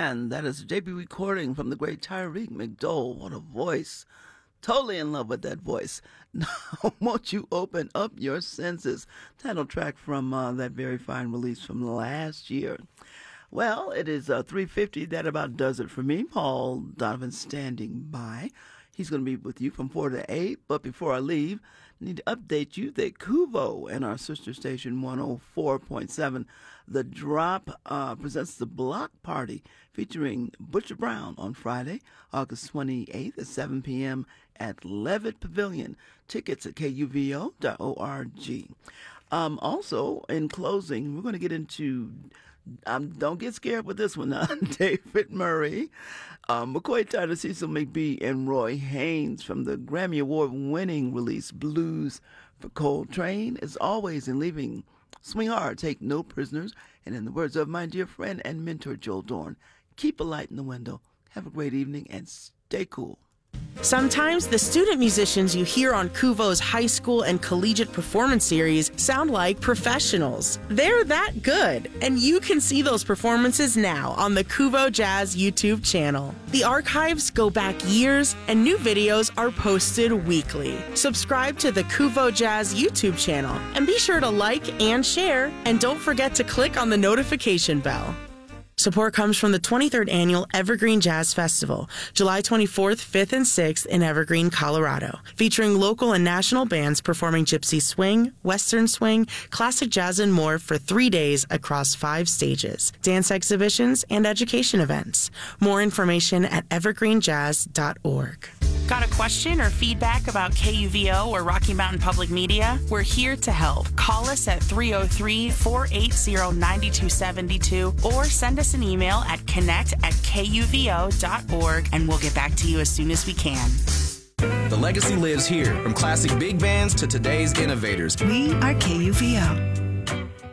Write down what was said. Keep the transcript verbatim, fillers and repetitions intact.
And that is a debut recording from the great Tyreek McDowell. What a voice. Totally in love with that voice. Now, won't you open up your senses? Title track from uh, that very fine release from last year. Well, it is uh, three fifty. That about does it for me. Paul Donovan standing by. He's going to be with you from four to eight. But before I leave, I need to update you that Kuvo and our sister station one oh four point seven, The Drop, uh, presents the Block Party featuring Butcher Brown on Friday, August twenty-eighth at seven p.m. at Levitt Pavilion. Tickets at K U V O dot org. Um, also, in closing, we're going to get into... Um, don't get scared with this one. Uh, David Murray, um, McCoy Tyner, Cecil McBee, and Roy Haynes from the Grammy Award-winning release Blues for Coltrane. As always, in leaving, swing hard, take no prisoners, and in the words of my dear friend and mentor Joel Dorn, keep a light in the window. Have a great evening and stay cool. Sometimes the student musicians you hear on Kuvo's high school and collegiate performance series sound like professionals. They're that good, and you can see those performances now on the Kuvo Jazz YouTube channel. The archives go back years, and new videos are posted weekly. Subscribe to the Kuvo Jazz YouTube channel, and be sure to like and share, and don't forget to click on the notification bell. Support comes from the twenty-third Annual Evergreen Jazz Festival, July twenty-fourth, fifth, and sixth in Evergreen, Colorado, featuring local and national bands performing gypsy swing, western swing, classic jazz, and more for three days across five stages, dance exhibitions, and education events. More information at evergreen jazz dot org. Got a question or feedback about K U V O or Rocky Mountain Public Media? We're here to help. Call us at three oh three, four eight zero, nine two seven two or send us an email at connect at K U V O dot org, and we'll get back to you as soon as we can. The legacy lives here, from classic big bands to today's innovators. We are K U V O.